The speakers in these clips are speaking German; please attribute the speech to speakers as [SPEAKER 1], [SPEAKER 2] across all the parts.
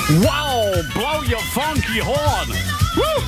[SPEAKER 1] Wow, blow your funky horn. Woo!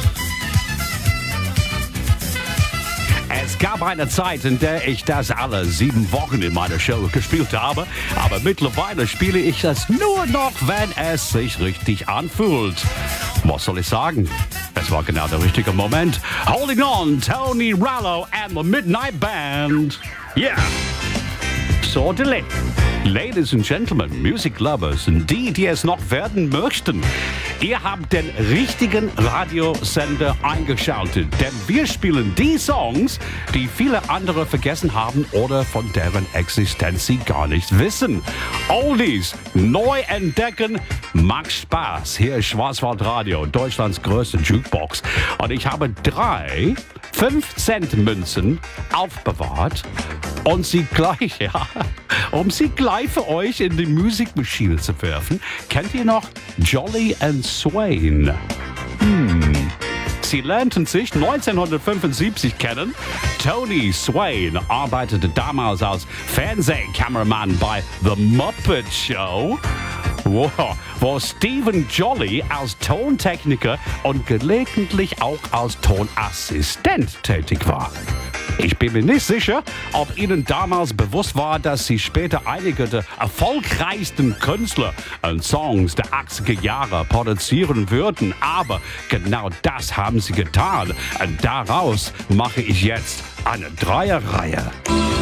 [SPEAKER 1] Es gab eine Zeit, in der ich das alle 7 Wochen in meiner Show gespielt habe, aber mittlerweile spiele ich das nur noch, wenn es sich richtig anfühlt. Was soll ich sagen? Es war genau der richtige Moment. Holding on, Tony Rallo and the Midnight Band. Yeah. So delay. Ladies and Gentlemen, Music Lovers und die es noch werden möchten, ihr habt den richtigen Radiosender eingeschaltet, denn wir spielen die Songs, die viele andere vergessen haben oder von deren Existenz sie gar nicht wissen. Oldies neu entdecken macht Spaß. Hier ist Schwarzwaldradio, Deutschlands größte Jukebox. Und ich habe 3 5-Cent-Münzen aufbewahrt und sie gleich, um sie gleich für euch in die Musikmaschine zu werfen. Kennt ihr noch Jolly and Swain? Sie lernten sich 1975 kennen. Tony Swain arbeitete damals als Fernsehkameramann bei The Muppet Show, wo Stephen Jolly als Tontechniker und gelegentlich auch als Tonassistent tätig war. Ich bin mir nicht sicher, ob Ihnen damals bewusst war, dass Sie später einige der erfolgreichsten Künstler und Songs der 80er Jahre produzieren würden. Aber genau das haben Sie getan. Und daraus mache ich jetzt eine Dreierreihe.